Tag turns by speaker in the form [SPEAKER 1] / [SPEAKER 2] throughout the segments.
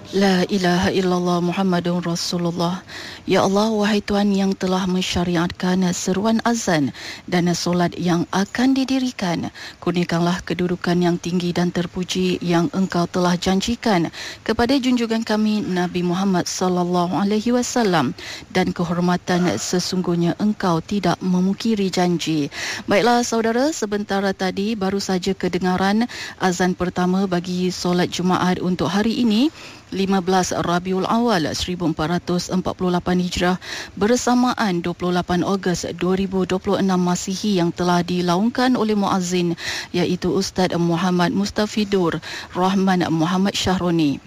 [SPEAKER 1] La ilaha illallah Muhammadun Rasulullah. Ya Allah, wahai Tuhan yang telah mensyariatkan seruan azan dan solat yang akan didirikan, kurniakanlah kedudukan yang tinggi dan terpuji yang Engkau telah janjikan kepada junjungan kami Nabi Muhammad sallallahu alaihi wasallam, dan kehormatan sesungguhnya Engkau tidak memungkiri janji. Baiklah saudara, sebentar tadi baru saja kedengaran azan pertama bagi solat Jumaat untuk hari ini 15 Rabiul Awal 1448 Hijrah bersamaan 28 Ogos 2026 Masihi yang telah dilaungkan oleh muazzin iaitu Ustaz Muhammad Mustafidur Rahman Muhammad Syahroni.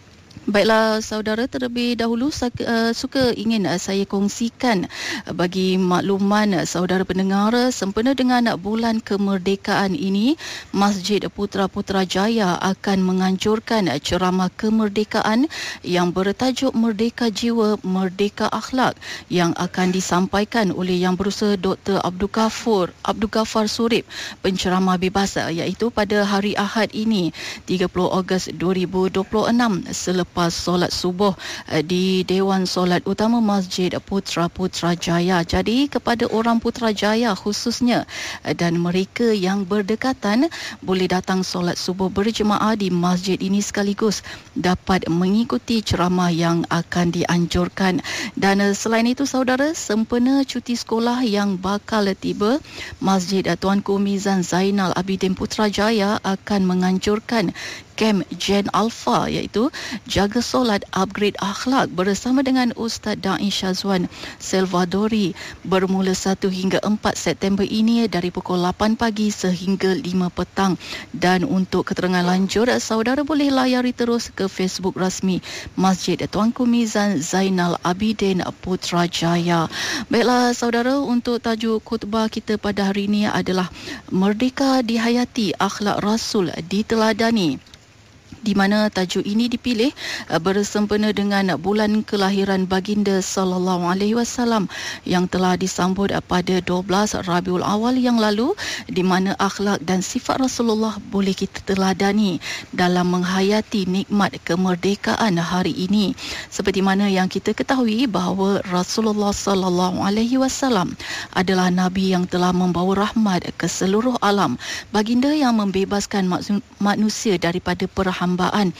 [SPEAKER 1] Baiklah saudara, terlebih dahulu suka ingin saya kongsikan bagi makluman saudara pendengar, sempena dengan bulan kemerdekaan ini, Masjid Putra Putrajaya akan menganjurkan ceramah kemerdekaan yang bertajuk Merdeka Jiwa, Merdeka Akhlak yang akan disampaikan oleh Yang Berusaha Dr. Abdul Ghaffar Surip, penceramah bebas, iaitu pada hari Ahad ini 30 Ogos 2026 selepas solat subuh di Dewan Solat Utama Masjid Putra Putrajaya. Jadi kepada orang Putrajaya khususnya dan mereka yang berdekatan boleh datang solat subuh berjemaah di masjid ini sekaligus dapat mengikuti ceramah yang akan dianjurkan. Dan selain itu saudara, sempena cuti sekolah yang bakal tiba, Masjid Tuanku Mizan Zainal Abidin Putrajaya akan menganjurkan Kem Gen Alpha, iaitu Jaga Solat Upgrade Akhlak bersama dengan Ustaz Da'i Syazwan Salvadori bermula 1 hingga 4 September ini dari pukul 8 pagi sehingga 5 petang. Dan untuk keterangan lanjut, saudara boleh layari terus ke Facebook rasmi Masjid Tuanku Mizan Zainal Abidin Putrajaya. Baiklah saudara, untuk tajuk khutbah kita pada hari ini adalah Merdeka Dihayati, Akhlak Rasul Diteladani, di mana tajuk ini dipilih bersempena dengan bulan kelahiran baginda sallallahu alaihi wasallam yang telah disambut pada 12 Rabiul Awal yang lalu, di mana akhlak dan sifat Rasulullah boleh kita teladani dalam menghayati nikmat kemerdekaan hari ini. Seperti mana yang kita ketahui bahawa Rasulullah sallallahu alaihi wasallam adalah nabi yang telah membawa rahmat ke seluruh alam, baginda yang membebaskan manusia daripada perhambaan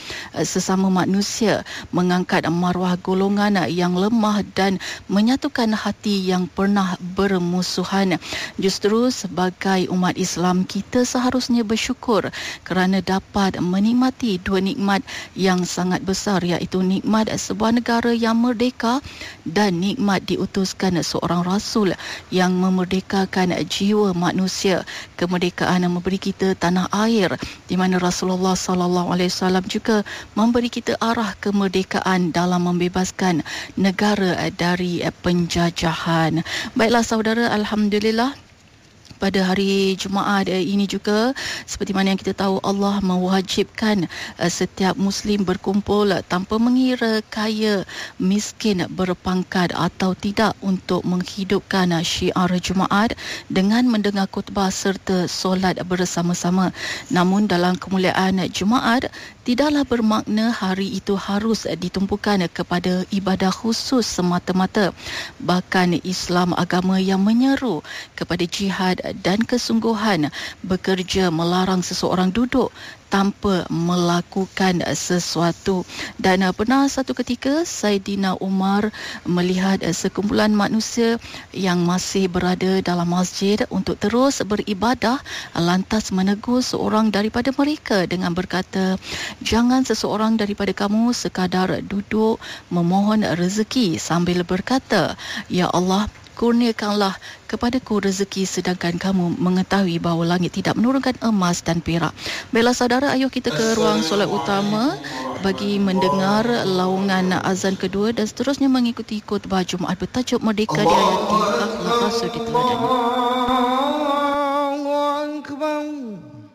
[SPEAKER 1] sesama manusia, mengangkat maruah golongan yang lemah dan menyatukan hati yang pernah bermusuhan. Justru sebagai umat Islam, kita seharusnya bersyukur kerana dapat menikmati dua nikmat yang sangat besar, iaitu nikmat sebuah negara yang merdeka dan nikmat diutuskan seorang Rasul yang memerdekakan jiwa manusia. Kemerdekaan memberi kita tanah air, di mana Rasulullah sallallahu alaihi wasallam juga memberi kita arah kemerdekaan dalam membebaskan negara dari penjajahan. Baiklah saudara, alhamdulillah pada hari Jumaat ini juga, seperti mana yang kita tahu, Allah mewajibkan setiap Muslim berkumpul tanpa mengira kaya, miskin, berpangkat atau tidak untuk menghidupkan syiar Jumaat dengan mendengar khutbah serta solat bersama-sama. Namun dalam kemuliaan Jumaat, tidaklah bermakna hari itu harus ditumpukan kepada ibadah khusus semata-mata. Bahkan Islam agama yang menyeru kepada jihad dan kesungguhan bekerja melarang seseorang duduk tanpa melakukan sesuatu. Dan pernah satu ketika Saidina Umar melihat sekumpulan manusia yang masih berada dalam masjid untuk terus beribadah, lantas menegur seorang daripada mereka dengan berkata, "Jangan seseorang daripada kamu sekadar duduk memohon rezeki sambil berkata, 'Ya Allah, kurniakanlah kepadaku rezeki sedangkan kamu mengetahui bahawa langit tidak menurunkan emas dan perak.'" Baiklah saudara, ayo kita ke ruang solat utama bagi mendengar laungan azan kedua dan seterusnya mengikuti khutbah Jumaat bertajuk Merdeka Dihayati, Akhlak Rasul Diteladani.